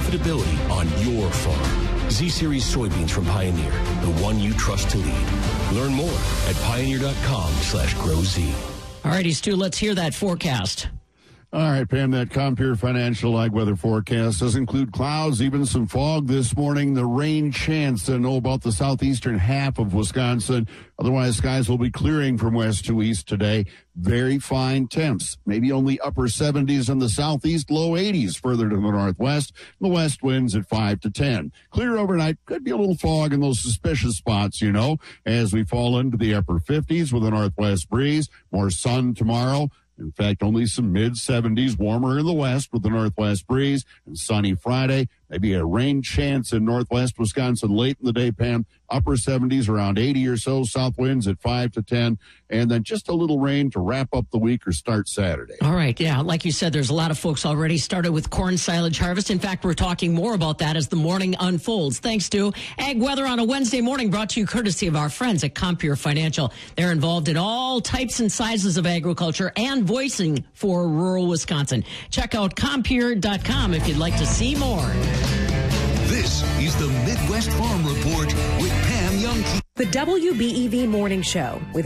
profitability on your farm. Z-Series soybeans from Pioneer, the one you trust to lead. Learn more at pioneer.com/growz. All righty, Stu, let's hear that forecast. All right, Pam, that Compeer Financial Ag Weather forecast does include clouds, even some fog this morning. The rain chance to know about the southeastern half of Wisconsin. Otherwise, skies will be clearing from west to east today. Very fine temps, maybe only upper 70s in the southeast, low 80s further to the northwest. The west winds at 5 to 10. Clear overnight, could be a little fog in those suspicious spots, as we fall into the upper 50s with a northwest breeze. More sun tomorrow. In fact, only some mid-70s, warmer in the west with the northwest breeze, and sunny Friday. Maybe a rain chance in northwest Wisconsin late in the day, Pam. Upper 70s, around 80 or so. South winds at 5 to 10. And then just a little rain to wrap up the week or start Saturday. All right, yeah. Like you said, there's a lot of folks already started with corn silage harvest. In fact, we're talking more about that as the morning unfolds. Thanks to Ag Weather on a Wednesday morning, brought to you courtesy of our friends at Compeer Financial. They're involved in all types and sizes of agriculture and voicing for rural Wisconsin. Check out Compeer.com if you'd like to see more. This is the Midwest Farm Report with Pam Youngkey. The WBEV Morning Show with